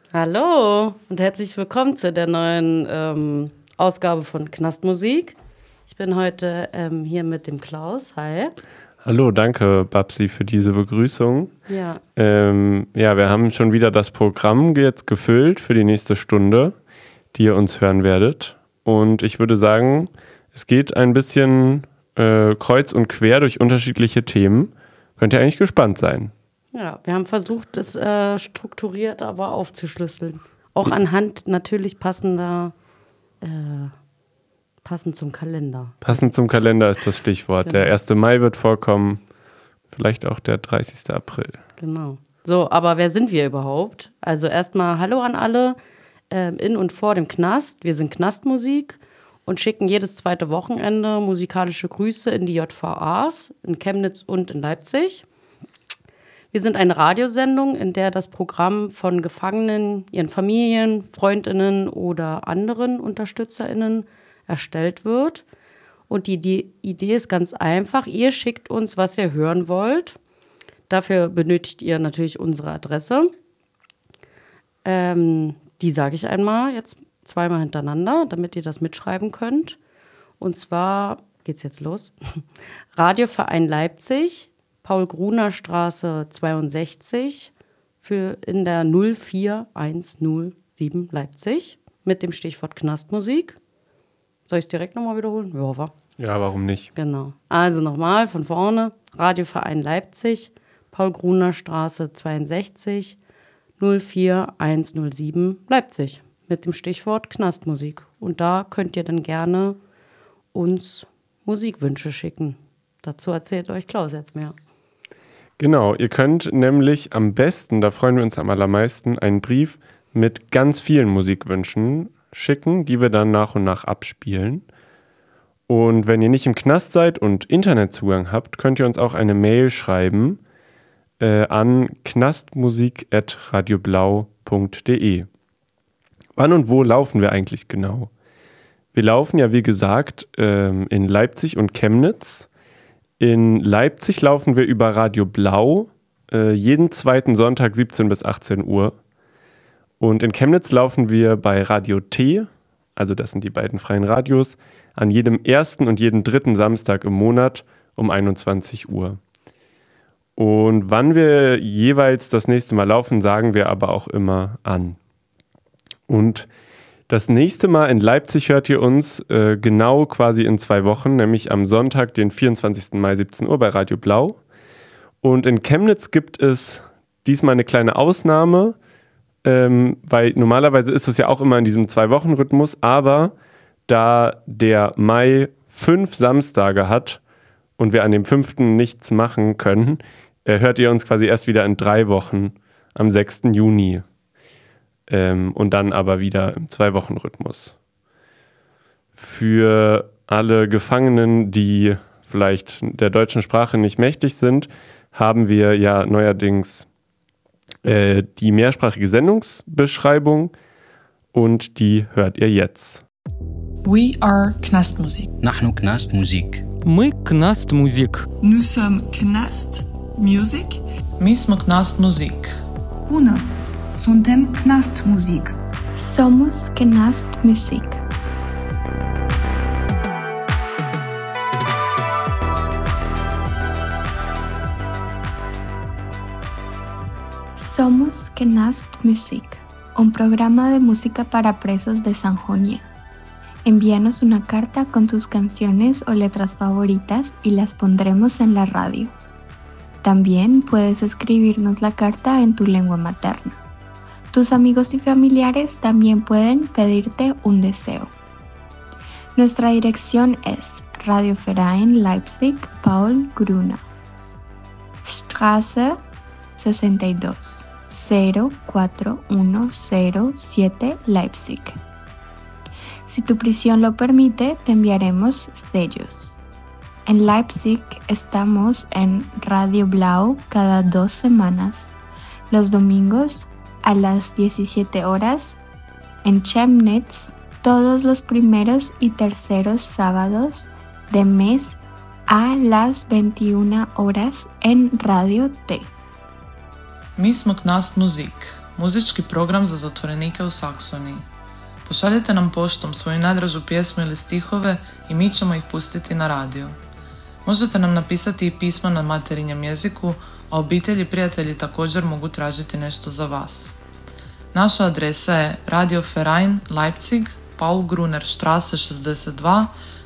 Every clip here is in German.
Hallo und herzlich willkommen zu der neuen Ausgabe von Knastmusik. Ich bin heute hier mit dem Klaus. Hi. Hallo, danke Babsi für diese Begrüßung. Ja. Wir haben schon wieder das Programm jetzt gefüllt für die nächste Stunde, die ihr uns hören werdet. Und ich würde sagen, es geht ein bisschen kreuz und quer durch unterschiedliche Themen. Könnt ihr eigentlich gespannt sein. Ja, wir haben versucht, es strukturiert aber aufzuschlüsseln. Auch anhand natürlich passend zum Kalender. Passend zum Kalender ist das Stichwort. Genau. Der 1. Mai wird vorkommen, vielleicht auch der 30. April. Genau. So, aber wer sind wir überhaupt? Also erstmal Hallo an alle in und vor dem Knast. Wir sind Knastmusik und schicken jedes zweite Wochenende musikalische Grüße in die JVAs in Chemnitz und in Leipzig. Wir sind eine Radiosendung, in der das Programm von Gefangenen, ihren Familien, FreundInnen oder anderen UnterstützerInnen erstellt wird. Und die Idee ist ganz einfach. Ihr schickt uns, was ihr hören wollt. Dafür benötigt ihr natürlich unsere Adresse. Die sage ich einmal jetzt zweimal hintereinander, damit ihr das mitschreiben könnt. Und zwar geht's jetzt los. Radioverein Leipzig, Paul-Gruner-Straße 62 in der 04107 Leipzig mit dem Stichwort Knastmusik. Soll ich es direkt nochmal wiederholen? Ja, wa? Ja, warum nicht? Genau. Also nochmal von vorne. Radioverein Leipzig, Paul-Gruner-Straße 62 04107 Leipzig mit dem Stichwort Knastmusik. Und da könnt ihr dann gerne uns Musikwünsche schicken. Dazu erzählt euch Klaus jetzt mehr. Genau, ihr könnt nämlich am besten, da freuen wir uns am allermeisten, einen Brief mit ganz vielen Musikwünschen schicken, die wir dann nach und nach abspielen. Und wenn ihr nicht im Knast seid und Internetzugang habt, könnt ihr uns auch eine Mail schreiben an knastmusik@radioblau.de. Wann und wo laufen wir eigentlich genau? Wir laufen ja, wie gesagt, in Leipzig und Chemnitz. In Leipzig laufen wir über Radio Blau, jeden zweiten Sonntag 17 bis 18 Uhr. Und in Chemnitz laufen wir bei Radio T, also das sind die beiden freien Radios, an jedem ersten und jedem dritten Samstag im Monat um 21 Uhr. Und wann wir jeweils das nächste Mal laufen, sagen wir aber auch immer an. Und das nächste Mal in Leipzig hört ihr uns genau quasi in 2 Wochen, nämlich am Sonntag, den 24. Mai, 17 Uhr bei Radio Blau. Und in Chemnitz gibt es diesmal eine kleine Ausnahme, weil normalerweise ist es ja auch immer in diesem 2-Wochen-Rhythmus, aber da der Mai 5 Samstage hat und wir an dem 5. nichts machen können, hört ihr uns quasi erst wieder in 3 Wochen am 6. Juni. Und dann aber wieder im 2-Wochen-Rhythmus. Für alle Gefangenen, die vielleicht der deutschen Sprache nicht mächtig sind, haben wir ja neuerdings die mehrsprachige Sendungsbeschreibung und die hört ihr jetzt. We are Knastmusik. نحن كناست موزيك. Мы Knastmusik. Nous sommes Knast Music. My smo Knastmusik. Bună! Suntem Knastmusik. Somos Knastmusik. Somos Knastmusik, un programa de música para presos de Sajonia. Envíanos una carta con tus canciones o letras favoritas y las pondremos en la radio. También puedes escribirnos la carta en tu lengua materna. Tus amigos y familiares también pueden pedirte un deseo. Nuestra dirección es Radioverein Leipzig, Paul Gruner, Straße 62, 04107 Leipzig. Si tu prisión lo permite, te enviaremos sellos. En Leipzig estamos en Radio Blau cada 2 semanas, los domingos a las 17 horas, en Chemnitz todos los primeros y terceros sábados de mes a las 21 horas en Radio T. Mi smo Knast Musik, muzički program za zatvorenike u Saksoniji. Pošaljite nam poštom svoju najdražu pjesmu ili stihove i mi ćemo ih pustiti na radiju. Možete nam napisati i pismo na materinjem jeziku, a obitelji i prijatelji također mogu tražiti nešto za vas. Naša adresa je Radio Verein Leipzig, Paul Gruner Straße 62,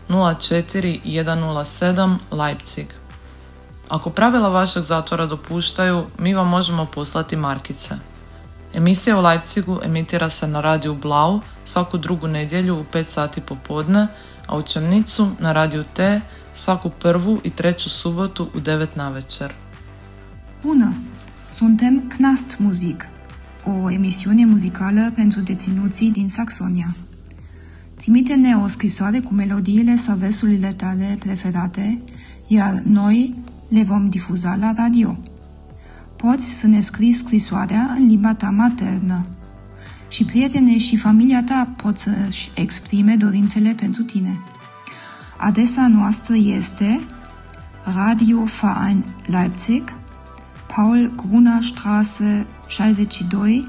04107 Leipzig. Ako pravila vašeg zatvora dopuštaju, mi vam možemo poslati markice. Emisija u Leipzigu emitira se na radiju Blau svaku drugu nedjelju u 5 sati popodne, a u Čemnicu na radiju T svaku prvu i treću subotu u 9 navečer. Bună! Suntem Knast Musik, o emisiune muzicală pentru deținuții din Saxonia. Trimite-ne o scrisoare cu melodiile sau versurile tale preferate, iar noi le vom difuza la radio. Poți să ne scrii scrisoarea în limba ta maternă. Și prietenii și familia ta pot să-și exprime dorințele pentru tine. Adresa noastră este Radio Verein Leipzig, Paul Gruner Straße 62,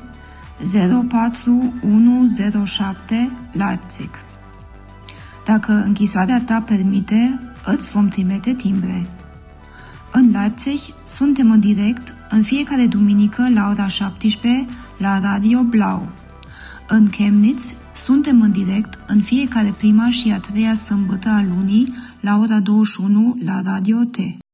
04107 Leipzig. Dacă închisoarea ta permite, îți vom trimite timbre. În Leipzig suntem în direct în fiecare duminică la ora 17 la Radio Blau. În Chemnitz suntem în direct în fiecare prima și a treia sâmbătă a lunii la ora 21 la Radio T.